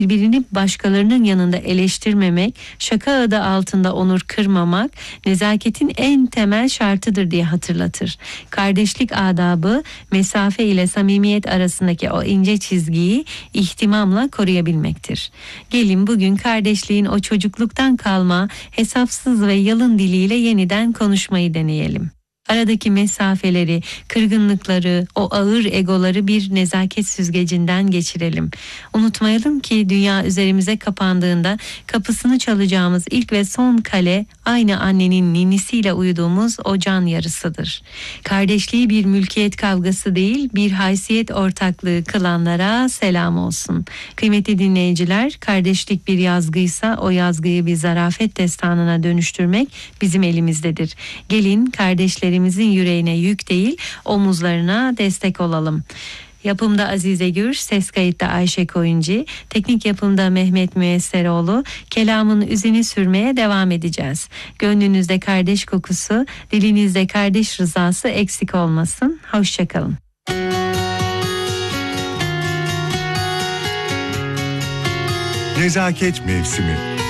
birbirini başkalarının yanında eleştirmemek, şaka adı altında onur kırmamak nezaketin en temel şartıdır diye hatırlatır. Kardeşlik adabı mesafe ile samimiyet arasındaki o ince çizgiyi ihtimamla koruyabilmektir. Gelin bugün kardeşliğin o çocukluktan kalma hesapsız ve yalın diliyle yeniden konuşmayı deneyelim. Aradaki mesafeleri, kırgınlıkları, o ağır egoları bir nezaket süzgecinden geçirelim. Unutmayalım ki dünya üzerimize kapandığında kapısını çalacağımız ilk ve son kale aynı annenin ninisiyle uyuduğumuz o can yarısıdır. Kardeşliği bir mülkiyet kavgası değil, bir haysiyet ortaklığı kılanlara selam olsun. Kıymetli dinleyiciler, kardeşlik bir yazgıysa o yazgıyı bir zarafet destanına dönüştürmek bizim elimizdedir. Gelin kardeşlerimizin yüreğine yük değil, omuzlarına destek olalım. Yapımda Azize Gür, ses kayıtta Ayşe Koyuncu, teknik yapımda Mehmet Müesseroğlu, kelamın üzini sürmeye devam edeceğiz. Gönlünüzde kardeş kokusu, dilinizde kardeş rızası eksik olmasın. Hoşçakalın. Nezaket mevsimi.